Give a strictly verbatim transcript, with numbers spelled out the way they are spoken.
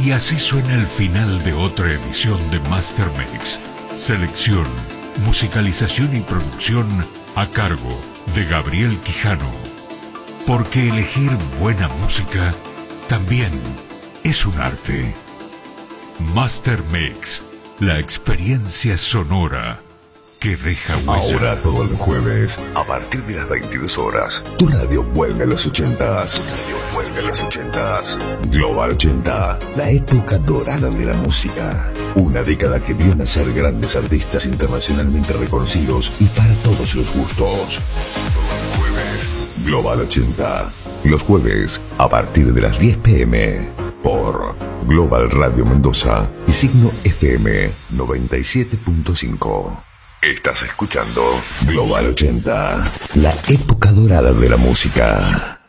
Y así suena el final de otra edición de Master Mix. Selección, musicalización y producción a cargo de Gabriel Quijano. Porque elegir buena música también es un arte. Master Mix, la experiencia sonora que deja huella. Ahora todos los jueves, a partir de las veintidós horas, tu radio vuelve a los ochentas. Tu radio vuelve a los ochentas. Global ochenta, la época dorada de la música. Una década que vio nacer grandes artistas internacionalmente reconocidos y para todos los gustos. Todos los jueves, Global ochenta. Los jueves, a partir de las diez pm, por Global Radio Mendoza y Signo F M noventa y siete punto cinco. Estás escuchando Global ochenta, la época dorada de la música.